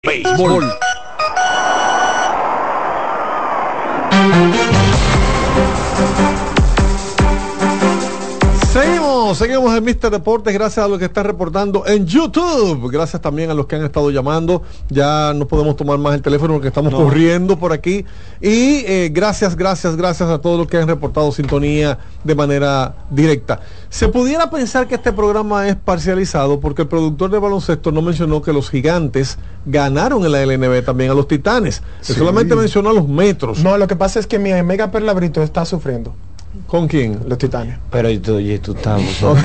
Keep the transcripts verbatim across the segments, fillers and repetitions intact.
Béisbol. Seguimos, seguimos en míster Deportes, gracias a los que están reportando en YouTube, gracias también a los que han estado llamando. Ya no podemos tomar más el teléfono porque estamos no. corriendo por aquí. Y eh, gracias, gracias, gracias a todos los que han reportado sintonía de manera directa. Se pudiera pensar que este programa es parcializado porque el productor de baloncesto no mencionó que los Gigantes ganaron en la L N B también a los Titanes. Sí. Solamente mencionó a los Metros. No, lo que pasa es que mi Mega Perla Brito está sufriendo. ¿Con quién? Los Titanes. Pero y tú, y tú estás abusando.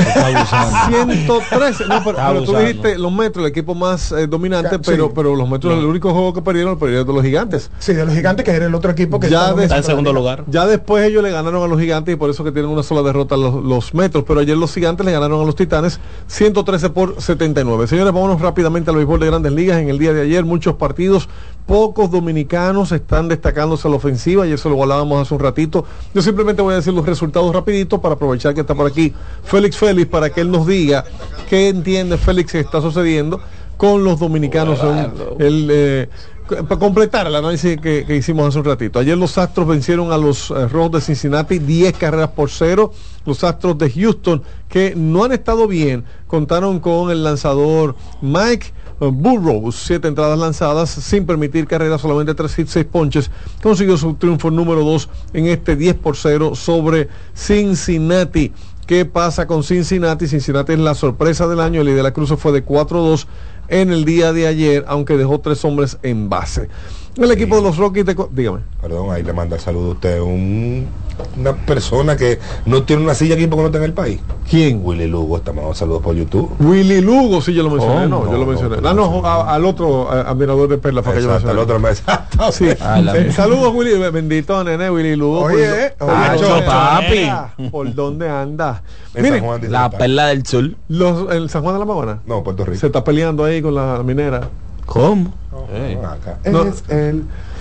ciento trece. No, pero, pero tú dijiste los Metros, el equipo más eh, dominante, sí. pero pero los Metros, no. el único juego que perdieron, lo perdieron de los Gigantes. Sí, de los Gigantes, que era el otro equipo que ya está, está en segundo lugar. Ya después ellos le ganaron a los Gigantes y por eso que tienen una sola derrota los, los Metros. Pero ayer los Gigantes le ganaron a los Titanes ciento trece por setenta y nueve. Señores, vámonos rápidamente al béisbol de Grandes Ligas. En el día de ayer, muchos partidos. Pocos dominicanos están destacándose a la ofensiva y eso lo hablábamos hace un ratito. Yo simplemente voy a decir los resultados rapidito para aprovechar que está por aquí Félix Félix para que él nos diga qué entiende Félix que está sucediendo con los dominicanos. El, eh, para completar el análisis que, que hicimos hace un ratito. Ayer los Astros vencieron a los eh, Rojos de Cincinnati diez carreras por cero. Los Astros de Houston, que no han estado bien, contaron con el lanzador Mike Burrows, siete entradas lanzadas sin permitir carreras, solamente tres hits, seis ponches. Consiguió su triunfo número dos en este diez por cero sobre Cincinnati. ¿Qué pasa con Cincinnati? Cincinnati es la sorpresa del año. El de la Cruz fue de cuatro dos en el día de ayer, aunque dejó tres hombres en base. El equipo sí. de los Rockies de... Dígame. Perdón, ahí le manda saludo a usted. Un, una persona que no tiene una silla aquí porque no está en el país. ¿Quién? Willy Lugo, está mandando saludos por YouTube. Willy Lugo, sí, yo lo mencioné. Oh, no, no, yo lo mencioné. No, no, no a, al otro a, admirador de Perla. Fue exacto, al otro mes. Sí. Ah, eh, saludos, Willy. Bendito, nene, Willy Lugo. Oye, por, oye, oye oye papi. ¿Por dónde anda? Miren, la Perla del Sur. Los, ¿El San Juan de la Maguana? No, Puerto Rico. Se está peleando ahí con la minera. ¿Cómo? Oh, hey. acá. No. Es el...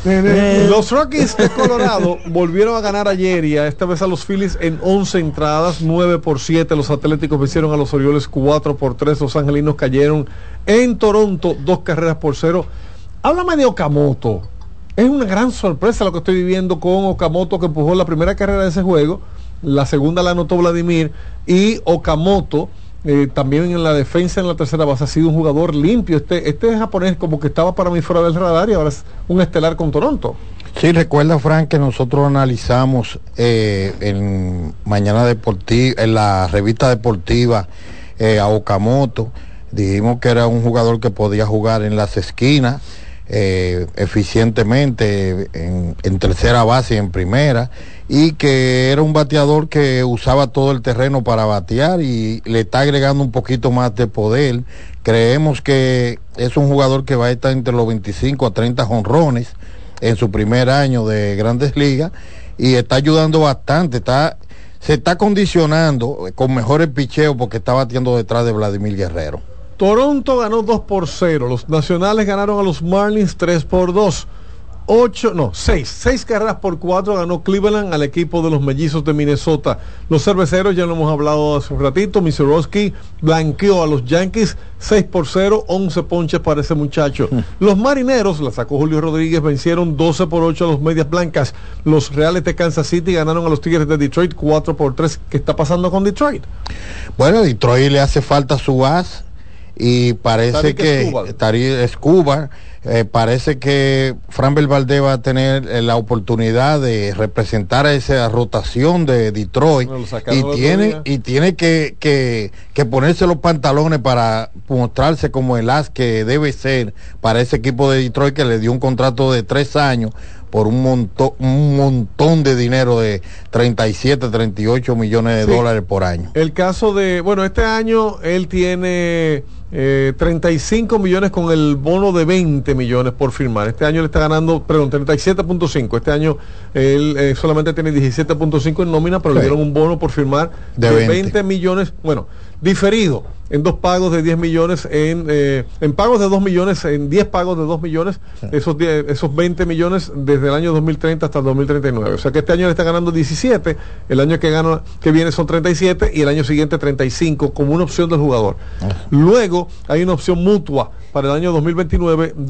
Los Rockies de Colorado volvieron a ganar ayer y a esta vez a los Phillies en once entradas, nueve por siete. Los Atléticos vencieron a los Orioles cuatro por tres. Los Angelinos cayeron en Toronto dos carreras por cero. Háblame de Okamoto. Es una gran sorpresa lo que estoy viviendo con Okamoto, que empujó la primera carrera de ese juego. La segunda la anotó Vladimir. Y Okamoto Eh, también en la defensa, en la tercera base, ha sido un jugador limpio. Este este japonés como que estaba para mí fuera del radar y ahora es un estelar con Toronto. Sí, recuerda, Frank, que nosotros analizamos eh, en Mañana Deportiva, en la revista deportiva eh, a Okamoto. Dijimos que era un jugador que podía jugar en las esquinas eh, eficientemente en, en tercera base y en primera, y que era un bateador que usaba todo el terreno para batear y le está agregando un poquito más de poder. Creemos que es un jugador que va a estar entre los veinticinco a treinta jonrones en su primer año de Grandes Ligas y está ayudando bastante, está se está condicionando con mejores picheos porque está batiendo detrás de Vladimir Guerrero. Toronto ganó dos por cero, los Nacionales ganaron a los Marlins tres por dos. ocho, no, seis, seis carreras por cuatro ganó Cleveland al equipo de los Mellizos de Minnesota. Los Cerveceros, ya lo hemos hablado hace un ratito, Miseroski blanqueó a los Yankees seis por cero, once ponches para ese muchacho. Los Marineros, la sacó Julio Rodríguez, vencieron doce por ocho a los Medias Blancas. Los Reales de Kansas City ganaron a los Tigres de Detroit cuatro por tres. ¿Qué está pasando con Detroit? Bueno, a Detroit le hace falta su as y parece Tariq que Tariq Escobar, eh, parece que Framber Valdez va a tener eh, la oportunidad de representar a esa rotación de Detroit y tiene y tiene que, que, que ponerse los pantalones para mostrarse como el as que debe ser para ese equipo de Detroit, que le dio un contrato de tres años por un montón un montón de dinero de treinta y siete, treinta y ocho millones de sí. dólares por año. El caso de, bueno, este año él tiene eh, treinta y cinco millones con el bono de veinte millones por firmar. Este año le está ganando, perdón, treinta y siete punto cinco. Este año él eh, solamente tiene diecisiete punto cinco en nómina, pero sí. le dieron un bono por firmar de, de veinte. veinte millones, bueno, diferido en dos pagos de diez millones, en eh, en pagos de dos millones, en diez pagos de dos millones, sí. esos diez, esos veinte millones desde el año dos mil treinta hasta el dos mil treinta y nueve. O sea que este año le está ganando diecisiete, el año que gana que viene son treinta y siete y el año siguiente treinta y cinco como una opción del jugador. Uh-huh. Luego hay una opción mutua para el año dos mil veintinueve de